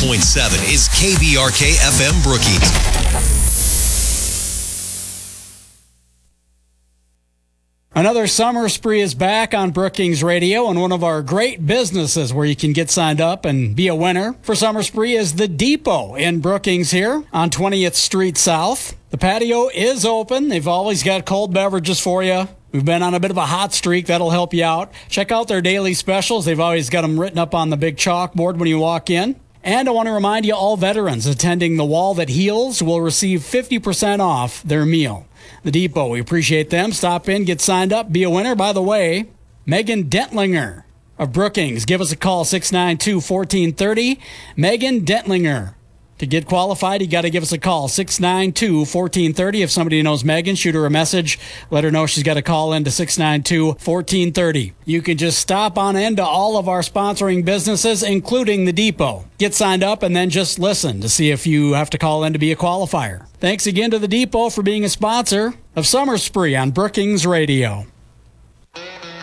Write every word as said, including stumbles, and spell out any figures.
point seven is K B R K F M Brookings. Another summer spree is back on Brookings Radio, and one of our great businesses where you can get signed up and be a winner for summer spree is the Depot in Brookings here on twentieth Street South. The patio is open. They've always got cold beverages for you. We've been on a bit of a hot streak. That'll help you out. Check out their daily specials. They've always got them written up on the big chalkboard when you walk in. And I want to remind you, all veterans attending The Wall That Heals will receive fifty percent off their meal. The Depot, we appreciate them. Stop in, get signed up, be a winner. By the way, Megan Dentlinger of Brookings, give us a call, six nine two, one four three zero. Megan Dentlinger. To get qualified, you got to give us a call, six nine two, one four three zero. If somebody knows Megan, shoot her a message. Let her know she's got to call in to six nine two, one four three zero. You can just stop on into all of our sponsoring businesses, including the Depot. Get signed up and then just listen to see if you have to call in to be a qualifier. Thanks again to the Depot for being a sponsor of Summer Spree on Brookings Radio.